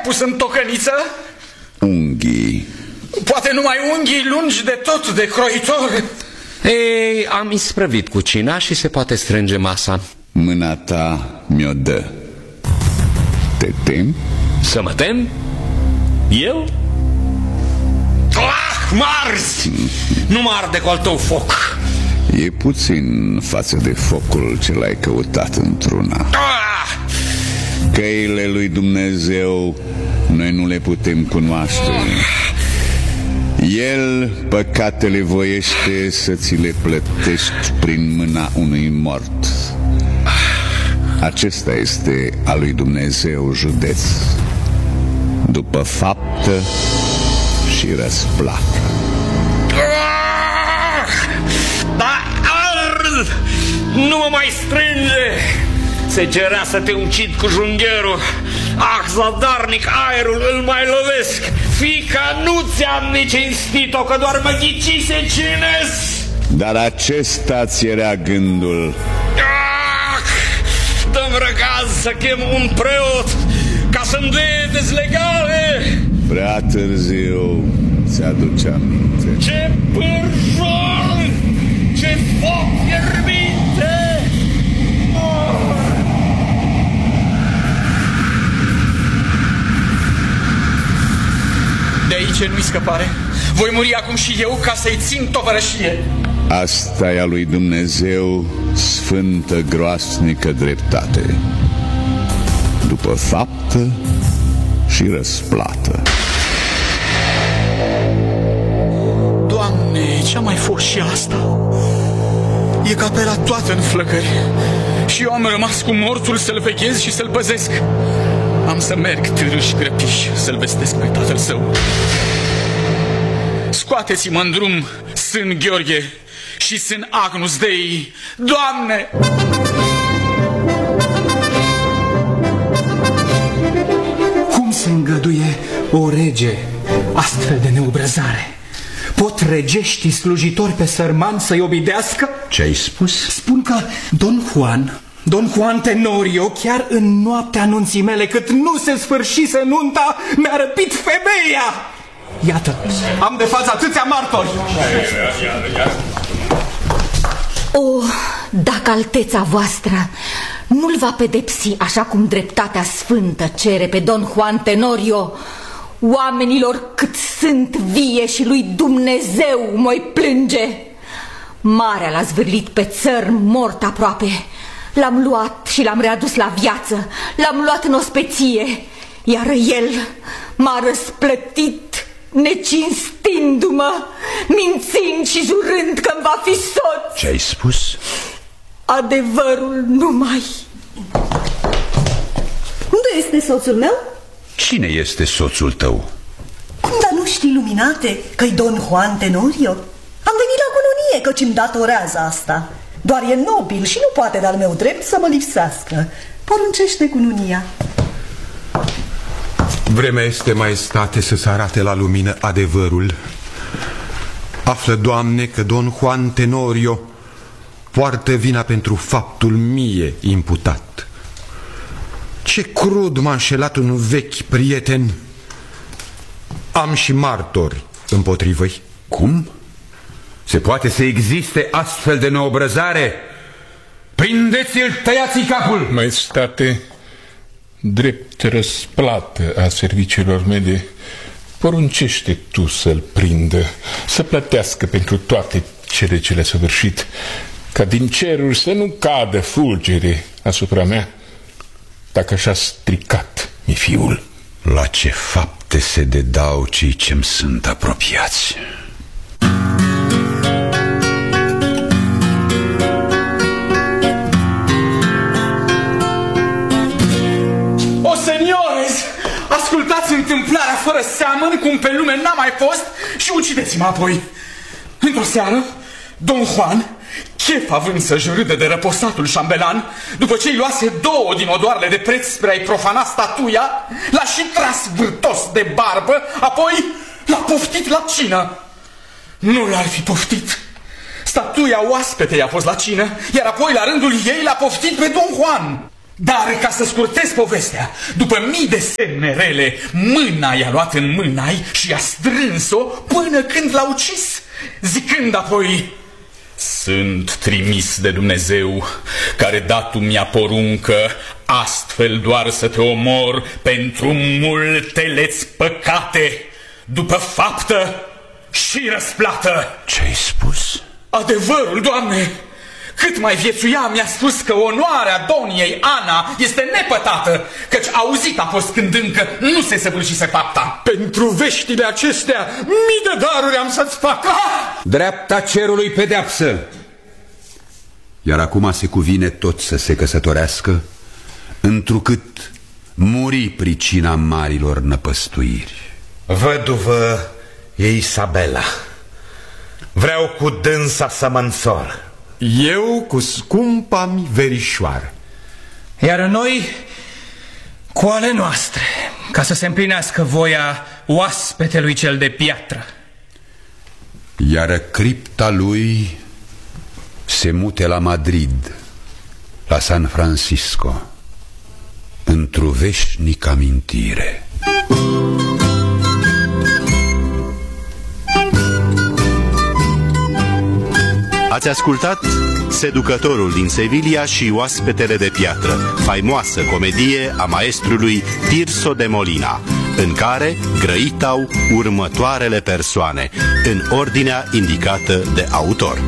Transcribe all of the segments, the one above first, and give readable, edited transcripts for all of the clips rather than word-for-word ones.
pus în tocăniță? Unghii. Poate numai unghii lungi de tot, de croitor. Ei, am isprăvit cu cina și se poate strânge masa. Mâna ta mi-o dă. Te temi? Să mă tem? Eu? Marzi! Nu mă arde cu al tău foc. E puțin față de focul ce l-ai căutat într-una. Căile lui Dumnezeu noi nu le putem cunoaște. El păcatele voiește să ți le plătești prin mâna unui mort. Acesta este al lui Dumnezeu județ, după faptă și răsplată. Da, ard! Nu mă mai strânge! Se cerea să te ucid cu jungherul. Zadarnic aerul îl mai lovesc. Fica, nu ți-am nici instit-o, că doar mă ghicise cine-s. Dar acesta-ți era gândul. Dă-mi răgaz să chem un preot ca să-mi dea dezlegare. Prea târziu ți-aduce aminte. Ce pârjol! Ce foc fierbinte! De aici nu-i scăpare. Voi muri acum și eu ca să-i țin tovărășie. Asta e a lui Dumnezeu, sfântă, groasnică dreptate, după faptă și răsplată. Doamne, ce-a mai fost și asta? E capela toată în flăcări și eu am rămas cu mortul să-l veghez și să-l păzesc. Am să merg târâ și grăpiși să-l vestesc pe tatăl său. Scoateți-mă în drum, Sân Gheorghe și Sân Agnus Dei, Doamne! Cum se îngăduie o rege astfel de neobrăzare? Pot regeștii slujitori pe sărmani să-i obidească? Ce-ai spus? Spun că Don Juan Tenorio, chiar în noaptea anunții mele, cât nu se sfârșise nunta, mi-a răpit femeia! Iată, am de față atâția martori. O, dacă alteța voastră nu-l va pedepsi așa cum dreptatea sfântă cere pe Don Juan Tenorio, oamenilor cât sunt vie și lui Dumnezeu moi plânge. Marea l-a zvârlit pe țărm mort aproape. L-am luat și l-am readus la viață. L-am luat în ospeție, iar el m-a răsplătit necinstindu-mă, mințind și jurând că-mi va fi soț. Ce-ai spus? Adevărul numai. Unde este soțul meu? Cine este soțul tău? Cum, dar nu știi, luminate, că-i Don Juan Tenorio? Am venit la cununie, căci îmi datorează asta. Doar e nobil și nu poate de-al meu drept să mă lipsească. Poruncește cununia. Vremea este, maestate, să se arate la lumină adevărul. Află, Doamne, că Don Juan Tenorio poartă vina pentru faptul mie imputat. Ce crud m-a înșelat un vechi prieten. Am și martori împotrivă-i. Cum? Se poate să existe astfel de neobrăzare? Prindeți-l, tăiați-i capul! Maestate, drept răsplată a serviciilor mele, poruncește tu să-l prindă, să plătească pentru toate cele ce le-a săvârșit, ca din ceruri să nu cadă fulgere asupra mea, dacă și-a stricat mi fiul. La ce fapte se dedau cei ce-mi sunt apropiați? O, seniores, ascultați întâmplarea fără seamăn, cum pe lume n-a mai fost, și ucideți-mă apoi. Într-o seară, Don Juan, chef având să-și râdă de răposatul șambelan, după ce îi luase 2 din odoarele de preț spre a-i profana statuia, l-a și tras vârtos de barbă, apoi l-a poftit la cină. Nu l-ar fi poftit. Statuia oaspetei a fost la cină, iar apoi la rândul ei l-a poftit pe Don Juan. Dar ca să scurtez povestea, după mii de semne rele, mâna i-a luat în mâna-i și a strâns-o până când l-a ucis, zicând apoi: sunt trimis de Dumnezeu, care datu mi-a poruncă astfel doar să te omor pentru multele-ți păcate, după faptă și răsplată. Ce-ai spus? Adevărul, Doamne! Cât mai viețuia, mi-a spus că onoarea doniei Ana este nepătată, căci auzit a fost când încă nu se săvârșise fapta. Pentru veștile acestea, mii de daruri am să-ți fac. Dreapta cerului pedeapsă. Iar acum se cuvine tot să se căsătorească, întrucât muri pricina marilor năpăstuiri. Văduvă e Isabela. Vreau cu dânsa să mă însor. Eu cu scumpa-mi verișoară. Iar noi cu ale noastre, ca să se împlinească voia oaspetelui cel de piatră. Iar cripta lui se mute la Madrid, la San Francisco, într-o veșnică amintire. Ați ascultat Seducătorul din Sevilla și Oaspetele de piatră, faimoasă comedie a maestrului Tirso de Molina, în care grăitau următoarele persoane, în ordinea indicată de autor: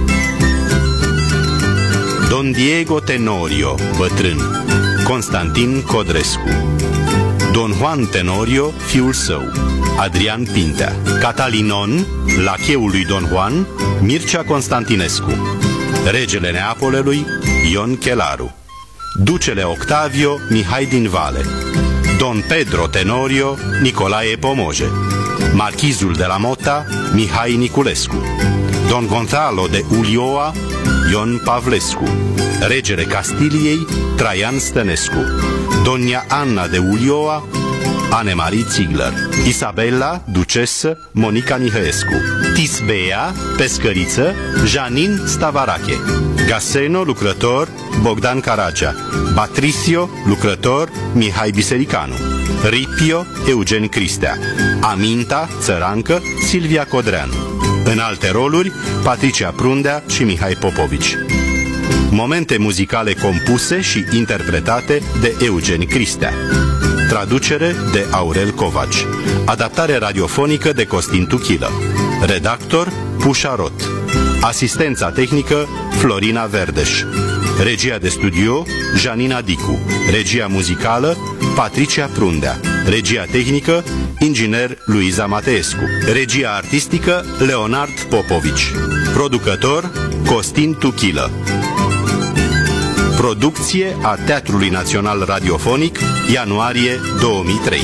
Don Diego Tenorio, bătrân, Constantin Codrescu; Don Juan Tenorio, fiul său, Adrian Pintea; Catalinon, lacheul lui Don Juan, Mircea Constantinescu; regele Neapolului, Ion Chelaru; ducele Octavio, Mihai din Vale; Don Pedro Tenorio, Nicolae Pomoje; marchizul de la Mota, Mihai Niculescu; Don Gonzalo de Ulloa, Ion Pavlescu; regele Castiliei, Traian Stănescu; Donia Anna de Ulloa, Anemarie Ziegler; Isabela, ducesă, Monica Mihăescu; Tisbea, pescăriță, Janin Stavarache; Gaseno, lucrător, Bogdan Caragea; Patricio, lucrător, Mihai Bisericanu; Ripio, Eugen Cristea; Aminta, țărancă, Silvia Codreanu. În alte roluri, Patricia Prundea și Mihai Popovici. Momente muzicale compuse și interpretate de Eugen Cristea. Traducere de Aurel Covaci. Adaptare radiofonică de Costin Tuchilă. Redactor Pușa Rot. Asistența tehnică Florina Verdeș. Regia de studio Janina Dicu. Regia muzicală Patricia Prundea. Regia tehnică inginer Luiza Mateescu. Regia artistică Leonard Popovici. Producător Costin Tuchilă. Producție a Teatrului Național Radiofonic, ianuarie 2003.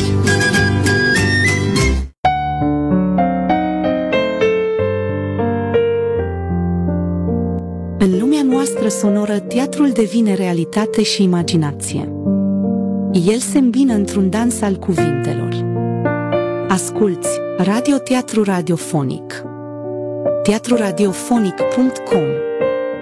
În lumea noastră sonoră, teatrul devine realitate și imaginație. El se îmbină într-un dans al cuvintelor. Asculți radioteatru radiofonic. teatruradiofonic.com